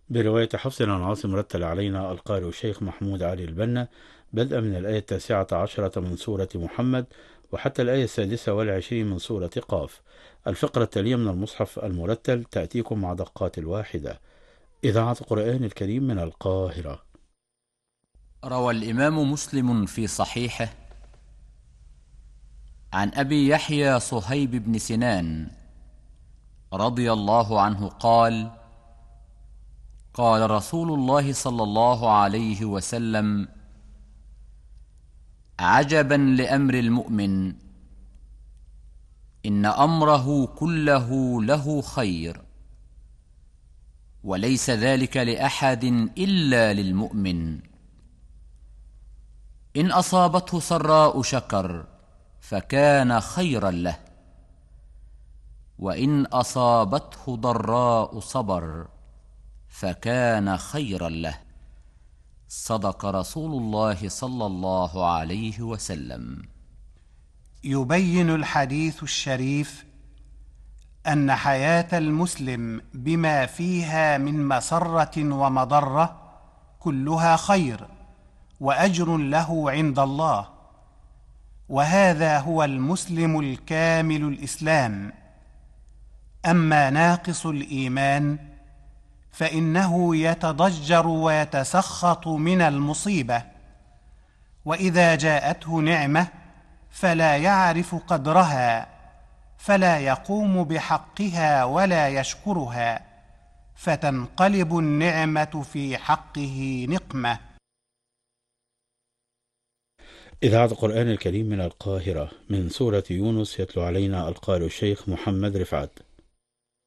برواية حفص عن عاصم رتل علينا القارئ الشيخ محمود علي البنا، بدءا من الآية 19 من سورة محمد وحتى الآية 26 من سورة قاف. الفقرة التالية من المصحف المرتل تأتيكم مع دقات الواحدة. إذاعة القرآن الكريم من القاهرة. روى الإمام مسلم في صحيحه عن أبي يحيى صهيب بن سنان رضي الله عنه قال: قال رسول الله صلى الله عليه وسلم: عجبا لأمر المؤمن، إن أمره كله له خير، وليس ذلك لأحد إلا للمؤمن. إن أصابته سراء شكر فكان خيرا له، وإن أصابته ضراء صبر فكان خيرا له. صدق رسول الله صلى الله عليه وسلم. يبين الحديث الشريف أن حياة المسلم بما فيها من مسرة ومضرة كلها خير وأجر له عند الله، وهذا هو المسلم الكامل الإسلام. أما ناقص الإيمان فإنه يتضجر ويتسخط من المصيبة، وإذا جاءته نعمة فلا يعرف قدرها، فلا يقوم بحقها ولا يشكرها، فتنقلب النعمة في حقه نقمة. إذاعة القرآن الكريم من القاهرة، من سورة يونس يتلو علينا القارئ الشيخ محمد رفعت.